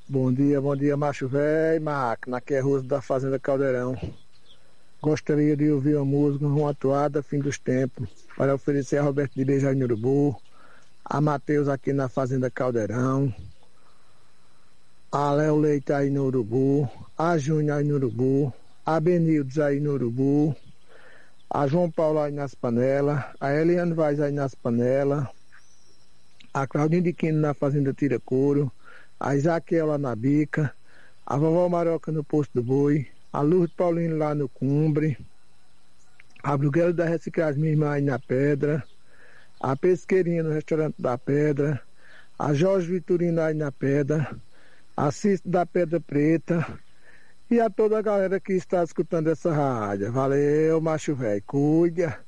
Bom dia, macho velho, máquina, aqui é Russo da Fazenda Caldeirão. Gostaria de ouvir uma música, uma atuada, Fim dos Tempos, para oferecer a Roberto de Beija em Urubu, a Matheus aqui na Fazenda Caldeirão, a Léo Leite aí no Urubu, a Júnior aí no Urubu, a Benildes aí no Urubu, a João Paulo aí nas panelas, a Eliane Vaz aí nas panelas, a Claudinha de Quino na Fazenda Tira Couro, a Isaquiel lá na Bica, a Vovó Maroca no Posto do Boi, a Lourdes Paulino lá no Cumbre, a Bruguelo da Reciclagem minha irmã aí na Pedra, a Pesqueirinha no Restaurante da Pedra, a Jorge Vitorino aí na Pedra, a Cício da Pedra Preta e a toda a galera que está escutando essa rádio. Valeu, macho velho, cuida.